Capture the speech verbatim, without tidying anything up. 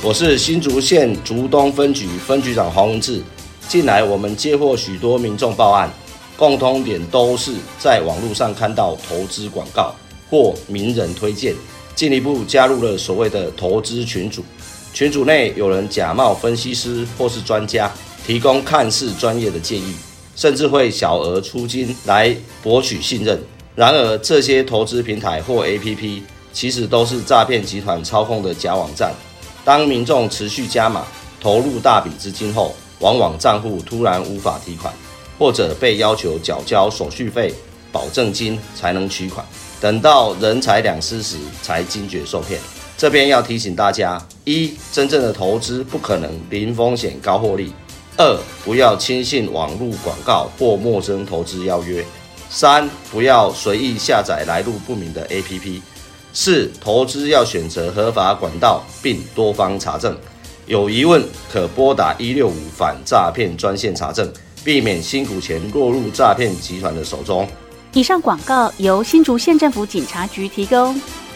我是新竹县竹东分局分局长黄文志。近来我们接获许多民众报案，共通点都是在网络上看到投资广告或名人推荐，进一步加入了所谓的投资群组。群组内有人假冒分析师或是专家，提供看似专业的建议，甚至会小额出金来博取信任。然而，这些投资平台或 A P P 其实都是诈骗集团操控的假网站。当民众持续加码投入大笔资金后，往往账户突然无法提款，或者被要求缴交手续费、保证金才能取款，等到人财两失时才惊觉受骗。这边要提醒大家：一、真正的投资不可能零风险高获利；二、不要轻信网络广告或陌生投资邀约；三、不要随意下载来路不明的 A P P。四、投资要选择合法管道，并多方查证。有疑问可拨打一六五反诈骗专线查证，避免辛苦钱落入诈骗集团的手中。 以上广告由新竹县政府警察局提供。